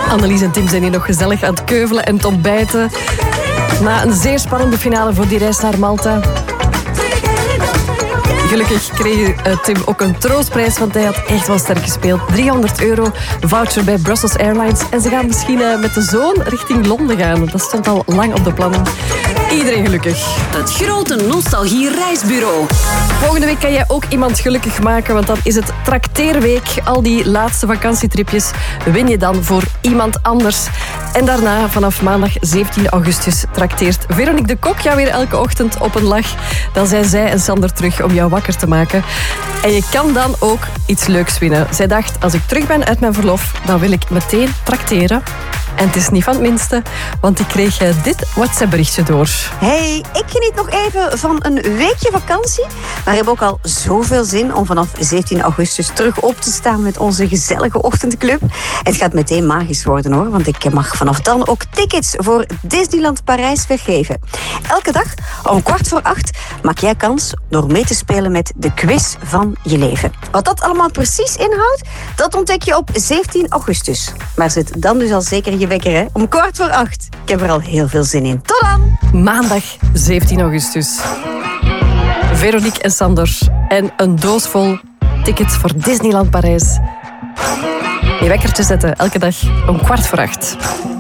Annelies en Tim zijn hier nog gezellig aan het keuvelen en te ontbijten. Na een zeer spannende finale voor die reis naar Malta. Gelukkig kreeg Tim ook een troostprijs, want hij had echt wel sterk gespeeld. €300 voucher bij Brussels Airlines. En ze gaan misschien met de zoon richting Londen gaan. Dat stond al lang op de plannen. Iedereen gelukkig. Het grote nostalgie-reisbureau. Volgende week kan jij ook iemand gelukkig maken, want dan is het trakteerweek. Al die laatste vakantietripjes win je dan voor iemand anders. En daarna, vanaf maandag 17 augustus, trakteert Veronique de Kok jou weer elke ochtend op een lach. Dan zijn zij en Sander terug om jou wakker te maken. En je kan dan ook iets leuks winnen. Zij dacht, als ik terug ben uit mijn verlof, dan wil ik meteen trakteren. En het is niet van het minste, want ik kreeg dit WhatsApp-berichtje door. Hey, ik geniet nog even van een weekje vakantie. Maar heb ook al zoveel zin om vanaf 17 augustus terug op te staan met onze gezellige ochtendclub. Het gaat meteen magisch worden hoor, want ik mag vanaf dan ook tickets voor Disneyland Parijs weggeven. Elke dag om 7:15 maak jij kans door mee te spelen met de quiz van je leven. Wat dat allemaal precies inhoudt, dat ontdek je op 17 augustus. Maar zet dan dus al zeker je wekker hè, om 7:15. Ik heb er al heel veel zin in. Tot dan! Maandag 17 augustus. Veronique en Sander. En een doos vol tickets voor Disneyland Parijs. Je wekkertje zetten elke dag om 7:15.